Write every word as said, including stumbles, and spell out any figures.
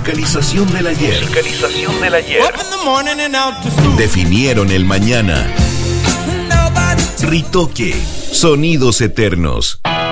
Musicalización del ayer. Musicalización del ayer. Definieron el mañana. Ritoque, sonidos eternos.